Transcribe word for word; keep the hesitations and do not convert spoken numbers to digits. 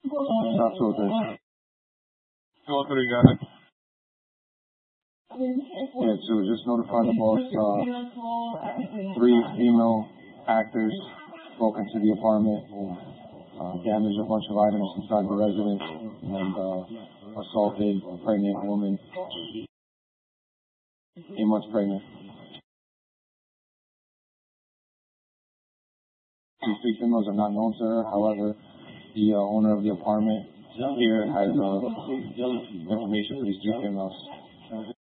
Stop two oh three. two oh three, got it. Yeah, so just notify the boss, uh, three female actors broke into the apartment and uh, damaged a bunch of items inside the residence and uh, assaulted a pregnant woman, eight months pregnant. These three females are not known to her, however, the uh, owner of the apartment here has uh, information for these three females.